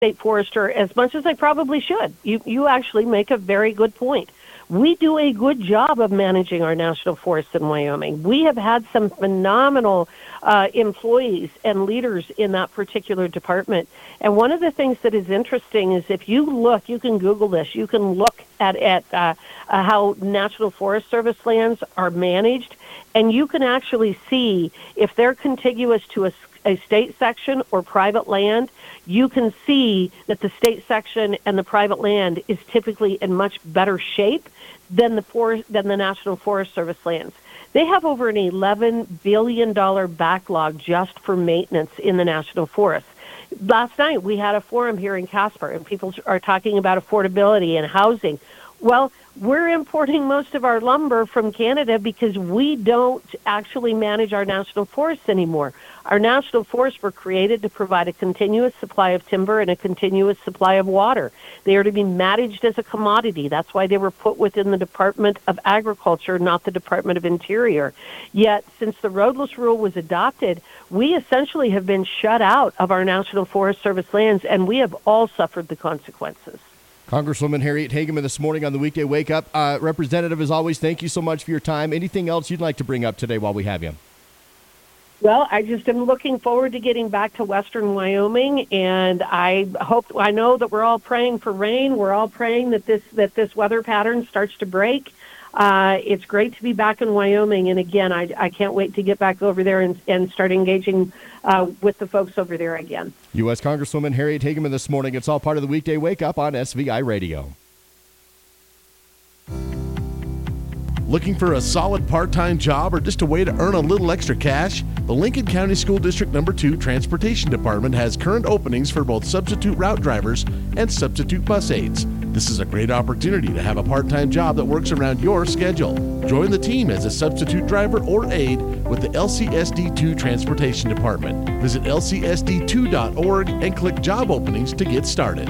state forester as much as I probably should. You actually make a very good point. We do a good job of managing our national forests in Wyoming. We have had some phenomenal employees and leaders in that particular department. And one of the things that is interesting is if you look, you can Google this, you can look at how National Forest Service lands are managed, and you can actually see if they're contiguous to a state section or private land. You can see that the state section and the private land is typically in much better shape than the National Forest Service lands. They have over an $11 billion backlog just for maintenance in the National Forest. Last night we had a forum here in Casper, and people are talking about affordability and housing. Well, we're importing most of our lumber from Canada because we don't actually manage our national forests anymore. Our national forests were created to provide a continuous supply of timber and a continuous supply of water. They are to be managed as a commodity. That's why they were put within the Department of Agriculture, not the Department of Interior. Yet, since the roadless rule was adopted, we essentially have been shut out of our National Forest Service lands, and we have all suffered the consequences. Congresswoman Harriet Hageman this morning on the Weekday Wake Up. Representative, as always, thank you so much for your time. Anything else you'd like to bring up today while we have you? Well, I just am looking forward to getting back to Western Wyoming, and I know that we're all praying for rain. We're all praying that this weather pattern starts to break. It's great to be back in Wyoming, and again, I can't wait to get back over there and start engaging with the folks over there again. U.S. Congresswoman Harriet Hageman this morning. It's all part of the Weekday Wake Up on SVI Radio. Looking for a solid part-time job or just a way to earn a little extra cash? The Lincoln County School District No. 2 Transportation Department has current openings for both substitute route drivers and substitute bus aides. This is a great opportunity to have a part-time job that works around your schedule. Join the team as a substitute driver or aide with the LCSD2 Transportation Department. Visit lcsd2.org and click job openings to get started.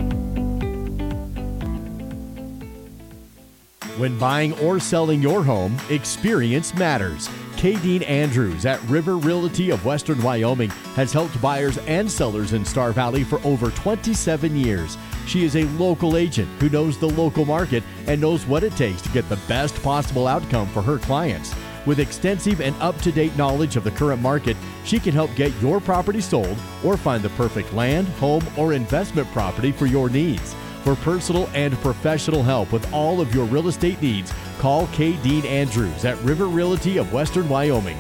When buying or selling your home, experience matters. Kadeen Andrews at River Realty of Western Wyoming has helped buyers and sellers in Star Valley for over 27 years. She is a local agent who knows the local market and knows what it takes to get the best possible outcome for her clients. With extensive and up-to-date knowledge of the current market, she can help get your property sold or find the perfect land, home, or investment property for your needs. For personal and professional help with all of your real estate needs, call Kadeen Andrews at River Realty of Western Wyoming,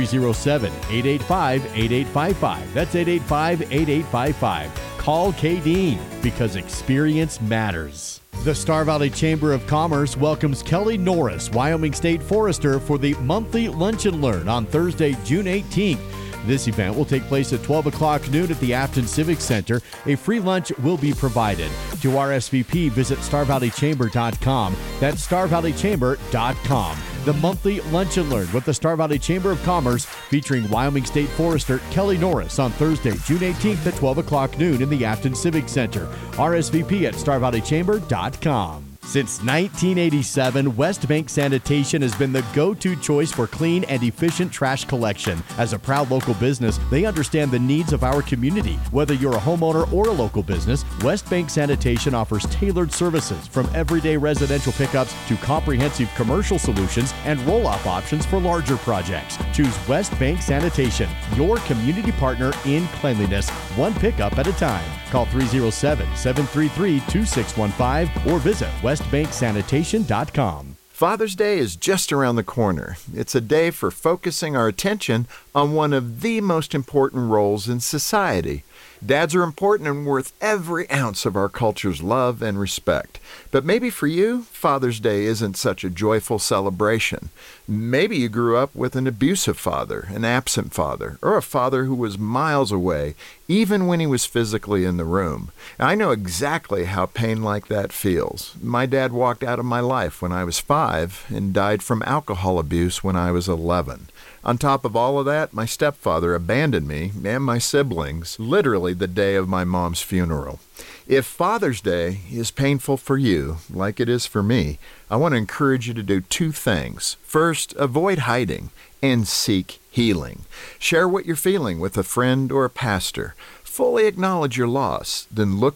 307-885-8855. That's 885-8855. Call Kadeen because experience matters. The Star Valley Chamber of Commerce welcomes Kelly Norris, Wyoming State Forester, for the monthly Lunch and Learn on Thursday, June 18th. This event will take place at 12 o'clock noon at the Afton Civic Center. A free lunch will be provided. To RSVP, visit StarValleyChamber.com. That's StarValleyChamber.com. The monthly Lunch and Learn with the Star Valley Chamber of Commerce featuring Wyoming State Forester Kelly Norris on Thursday, June 18th at 12 o'clock noon in the Afton Civic Center. RSVP at StarValleyChamber.com. Since 1987, West Bank Sanitation has been the go-to choice for clean and efficient trash collection. As a proud local business, they understand the needs of our community. Whether you're a homeowner or a local business, West Bank Sanitation offers tailored services from everyday residential pickups to comprehensive commercial solutions and roll-off options for larger projects. Choose West Bank Sanitation, your community partner in cleanliness, one pickup at a time. Call 307-733-2615 or visit westbanksanitation.com. Father's Day is just around the corner. It's a day for focusing our attention on one of the most important roles in society. Dads are important and worth every ounce of our culture's love and respect. But maybe for you, Father's Day isn't such a joyful celebration. Maybe you grew up with an abusive father, an absent father, or a father who was miles away, even when he was physically in the room. I know exactly how pain like that feels. My dad walked out of my life when I was 5 and died from alcohol abuse when I was 11. On top of all of that, my stepfather abandoned me and my siblings literally the day of my mom's funeral. If Father's Day is painful for you, like it is for me, I want to encourage you to do 2 things. First, avoid hiding and seek healing. Share what you're feeling with a friend or a pastor. fully acknowledge your loss, then look